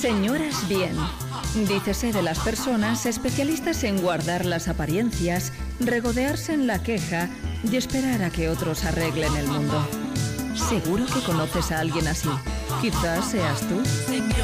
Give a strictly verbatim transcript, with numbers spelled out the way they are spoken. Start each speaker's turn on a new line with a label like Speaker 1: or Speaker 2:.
Speaker 1: Señoras bien. Dícese de las personas especialistas en guardar las apariencias, regodearse en la queja y esperar a que otros arreglen el mundo. Seguro que conoces a alguien así. Quizás seas tú.